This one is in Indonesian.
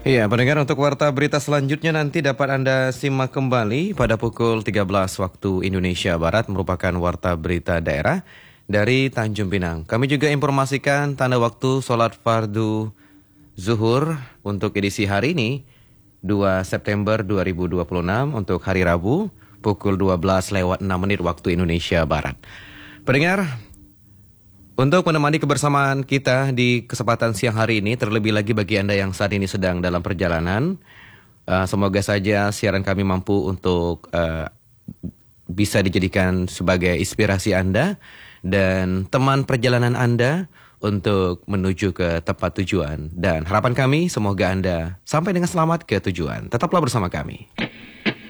Iya, pendengar, untuk warta berita selanjutnya nanti dapat Anda simak kembali pada pukul 13 waktu Indonesia Barat, merupakan warta berita daerah dari Tanjung Pinang. Kami juga informasikan tanda waktu sholat fardu zuhur untuk edisi hari ini, 2 September 2026 untuk hari Rabu, pukul 12 lewat 6 menit waktu Indonesia Barat. Pendengar, untuk menemani kebersamaan kita di kesempatan siang hari ini, terlebih lagi bagi Anda yang saat ini sedang dalam perjalanan, semoga saja siaran kami mampu untuk bisa dijadikan sebagai inspirasi Anda dan teman perjalanan Anda untuk menuju ke tempat tujuan. Dan harapan kami semoga Anda sampai dengan selamat ke tujuan. Tetaplah bersama kami.